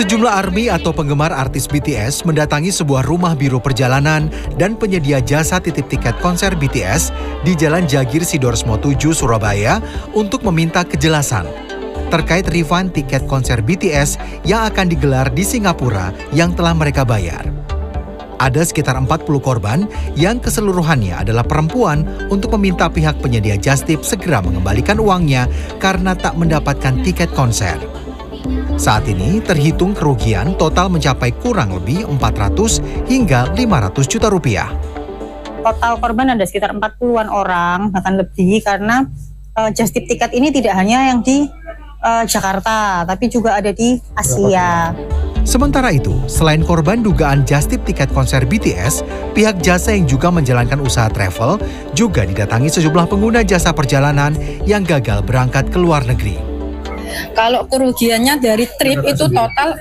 Sejumlah ARMY atau penggemar artis BTS mendatangi sebuah rumah biro perjalanan dan penyedia jasa titip tiket konser BTS di Jalan Jagir Sidoresmo 7, Surabaya untuk meminta kejelasan terkait refund tiket konser BTS yang akan digelar di Singapura yang telah mereka bayar. Ada sekitar 40 korban yang keseluruhannya adalah perempuan untuk meminta pihak penyedia just tip segera mengembalikan uangnya karena tak mendapatkan tiket konser. Saat ini terhitung kerugian total mencapai kurang lebih 400 hingga 500 juta rupiah. Total korban ada sekitar 40-an orang, bahkan lebih, karena just tip tiket ini tidak hanya yang di Jakarta, tapi juga ada di Asia. Sementara itu, selain korban dugaan just tip tiket konser BTS, pihak jasa yang juga menjalankan usaha travel juga didatangi sejumlah pengguna jasa perjalanan yang gagal berangkat ke luar negeri. Kalau kerugiannya dari trip itu total